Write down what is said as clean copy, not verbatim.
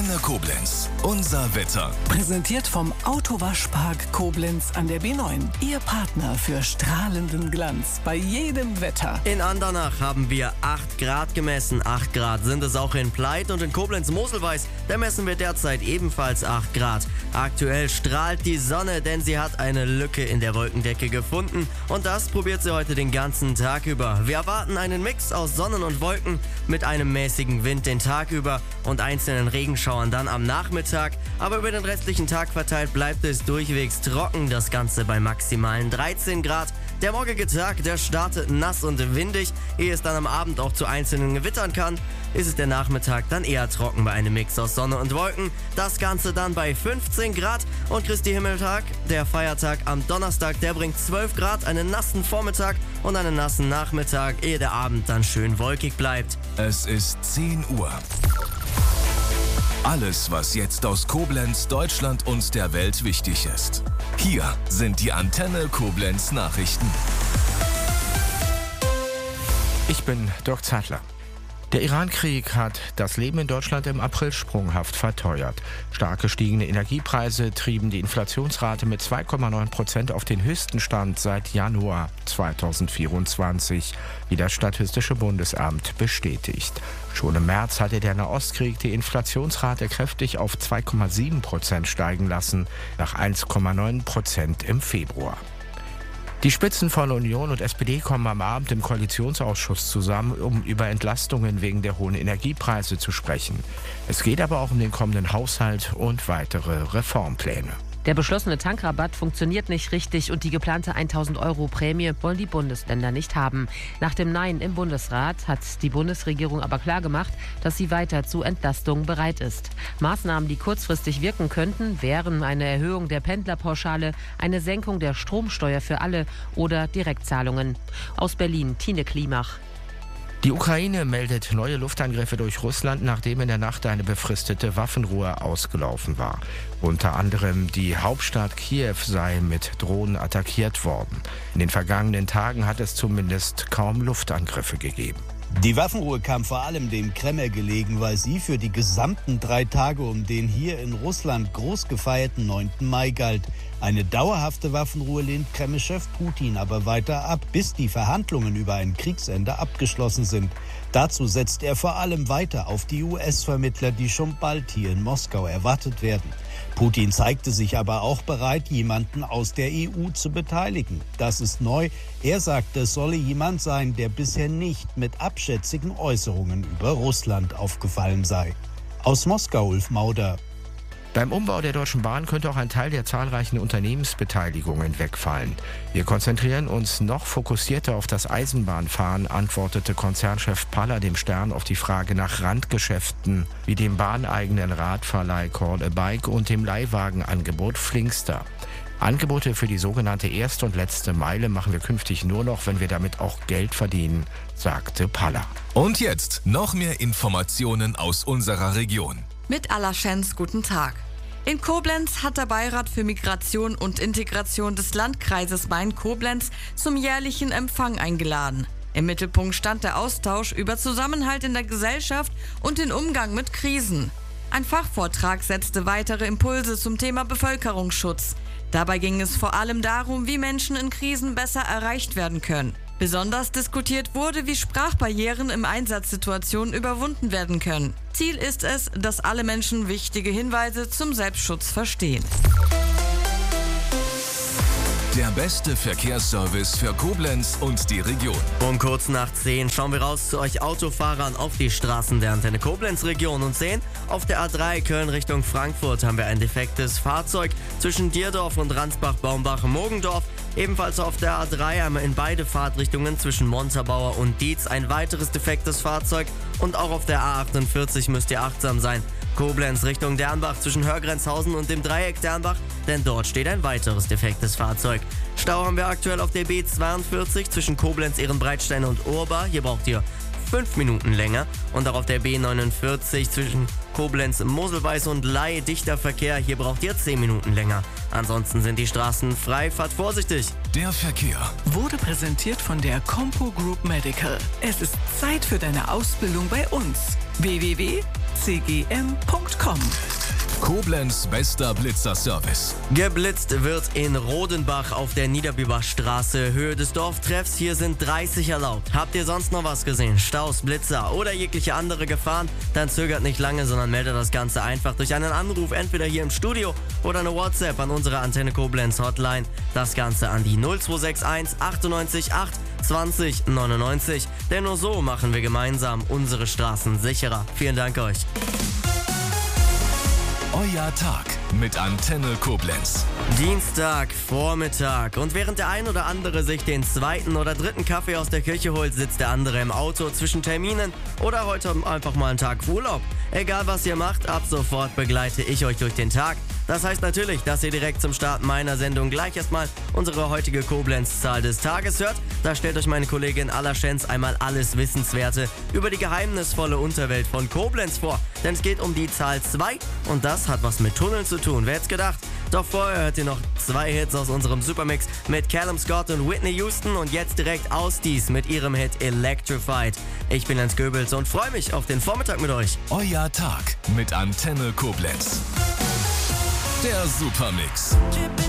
Antenne Koblenz. Unser Wetter. Präsentiert vom Autowaschpark Koblenz an der B9. Ihr Partner für strahlenden Glanz bei jedem Wetter. In Andernach haben wir 8 Grad gemessen. 8 Grad sind es auch in Pleit und in Koblenz-Moselweiß. Da messen wir derzeit ebenfalls 8 Grad. Aktuell strahlt die Sonne, denn sie hat eine Lücke in der Wolkendecke gefunden. Und das probiert sie heute den ganzen Tag über. Wir erwarten einen Mix aus Sonnen und Wolken mit einem mäßigen Wind den Tag über und einzelnen Regenschauern dann am Nachmittag. Aber über den restlichen Tag verteilt bleibt es durchwegs trocken. Das Ganze bei maximalen 13 Grad. Der morgige Tag, der startet nass und windig. Ehe es dann am Abend auch zu einzelnen Gewittern kann, ist es der Nachmittag dann eher trocken bei einem Mix aus Sonne und Wolken. Das Ganze dann bei 15 Grad. Und Christi Himmeltag, der Feiertag am Donnerstag, der bringt 12 Grad, einen nassen Vormittag und einen nassen Nachmittag, ehe der Abend dann schön wolkig bleibt. Es ist 10 Uhr. Alles, was jetzt aus Koblenz, Deutschland und der Welt wichtig ist. Hier sind die Antenne Koblenz Nachrichten. Ich bin Dirk Zeitler. Der Iran-Krieg hat das Leben in Deutschland im April sprunghaft verteuert. Stark gestiegene Energiepreise trieben die Inflationsrate mit 2,9% auf den höchsten Stand seit Januar 2024, wie das Statistische Bundesamt bestätigt. Schon im März hatte der Nahostkrieg die Inflationsrate kräftig auf 2,7% steigen lassen, nach 1,9% im Februar. Die Spitzen von Union und SPD kommen am Abend im Koalitionsausschuss zusammen, um über Entlastungen wegen der hohen Energiepreise zu sprechen. Es geht aber auch um den kommenden Haushalt und weitere Reformpläne. Der beschlossene Tankrabatt funktioniert nicht richtig und die geplante 1.000 € Prämie wollen die Bundesländer nicht haben. Nach dem Nein im Bundesrat hat die Bundesregierung aber klargemacht, dass sie weiter zu Entlastungen bereit ist. Maßnahmen, die kurzfristig wirken könnten, wären eine Erhöhung der Pendlerpauschale, eine Senkung der Stromsteuer für alle oder Direktzahlungen. Aus Berlin, Tine Klimach. Die Ukraine meldet neue Luftangriffe durch Russland, nachdem in der Nacht eine befristete Waffenruhe ausgelaufen war. Unter anderem die Hauptstadt Kiew sei mit Drohnen attackiert worden. In den vergangenen Tagen hat es zumindest kaum Luftangriffe gegeben. Die Waffenruhe kam vor allem dem Kreml gelegen, weil sie für die gesamten 3 Tage um den hier in Russland groß gefeierten 9. Mai galt. Eine dauerhafte Waffenruhe lehnt Kreml-Chef Putin aber weiter ab, bis die Verhandlungen über ein Kriegsende abgeschlossen sind. Dazu setzt er vor allem weiter auf die US-Vermittler, die schon bald hier in Moskau erwartet werden. Putin zeigte sich aber auch bereit, jemanden aus der EU zu beteiligen. Das ist neu. Er sagte, es solle jemand sein, der bisher nicht mit abschätzigen Äußerungen über Russland aufgefallen sei. Aus Moskau, Ulf Mauder. Beim Umbau der Deutschen Bahn könnte auch ein Teil der zahlreichen Unternehmensbeteiligungen wegfallen. Wir konzentrieren uns noch fokussierter auf das Eisenbahnfahren, antwortete Konzernchef Paller dem Stern auf die Frage nach Randgeschäften wie dem bahneigenen Radverleih Call a Bike und dem Leihwagenangebot Flinkster. Angebote für die sogenannte erste und letzte Meile machen wir künftig nur noch, wenn wir damit auch Geld verdienen, sagte Paller. Und jetzt noch mehr Informationen aus unserer Region. Mit Alaschens, guten Tag. In Koblenz hat der Beirat für Migration und Integration des Landkreises Main-Koblenz zum jährlichen Empfang eingeladen. Im Mittelpunkt stand der Austausch über Zusammenhalt in der Gesellschaft und den Umgang mit Krisen. Ein Fachvortrag setzte weitere Impulse zum Thema Bevölkerungsschutz. Dabei ging es vor allem darum, wie Menschen in Krisen besser erreicht werden können. Besonders diskutiert wurde, wie Sprachbarrieren in Einsatzsituationen überwunden werden können. Ziel ist es, dass alle Menschen wichtige Hinweise zum Selbstschutz verstehen. Der beste Verkehrsservice für Koblenz und die Region. Um kurz nach 10 schauen wir raus zu euch Autofahrern auf die Straßen der Antenne Koblenz-Region und sehen, auf der A3 Köln Richtung Frankfurt haben wir ein defektes Fahrzeug zwischen Dierdorf und Ransbach-Baumbach-Mogendorf. Ebenfalls auf der A3 einmal in beide Fahrtrichtungen zwischen Montabaur und Dietz ein weiteres defektes Fahrzeug und auch auf der A48 müsst ihr achtsam sein. Koblenz Richtung Dernbach zwischen Hörgrenzhausen und dem Dreieck Dernbach, denn dort steht ein weiteres defektes Fahrzeug. Stau haben wir aktuell auf der B42 zwischen Koblenz, Ehrenbreitstein und Urba. Hier braucht ihr 5 Minuten länger. Und auch auf der B49 zwischen Koblenz, Moselweiß und Ley dichter Verkehr. Hier braucht ihr 10 Minuten länger. Ansonsten sind die Straßen frei. Fahrt vorsichtig. Der Verkehr Wurde präsentiert von der Compo Group Medical. Es ist Zeit für deine Ausbildung bei uns. www.compo-group.de cgm.com. Koblenz bester Blitzerservice. Geblitzt wird in Rodenbach auf der Niederbibachstraße, Höhe des Dorftreffs. Hier sind 30 erlaubt. Habt ihr sonst noch was gesehen? Staus, Blitzer oder jegliche andere Gefahren? Dann zögert nicht lange, sondern meldet das Ganze einfach durch einen Anruf, entweder hier im Studio oder eine WhatsApp an unsere Antenne Koblenz Hotline. Das Ganze an die 0261 98 8 20 99. Denn nur so machen wir gemeinsam unsere Straßen sicherer. Vielen Dank euch. Euer Tag mit Antenne Koblenz. Dienstag, Vormittag. Und während der ein oder andere sich den zweiten oder dritten Kaffee aus der Küche holt, sitzt der andere im Auto zwischen Terminen oder heute einfach mal einen Tag Urlaub. Egal was ihr macht, ab sofort begleite ich euch durch den Tag. Das heißt natürlich, dass ihr direkt zum Start meiner Sendung gleich erstmal unsere heutige Koblenz-Zahl des Tages hört. Da stellt euch meine Kollegin Alla Schenz einmal alles Wissenswerte über die geheimnisvolle Unterwelt von Koblenz vor. Denn es geht um die Zahl 2 und das hat was mit Tunneln zu tun. Wer hätte es gedacht? Doch vorher hört ihr noch 2 Hits aus unserem Supermix mit Callum Scott und Whitney Houston und jetzt direkt aus dies mit ihrem Hit Electrified. Ich bin Jens Goebbels und freue mich auf den Vormittag mit euch. Euer Tag mit Antenne Koblenz. Der Supermix.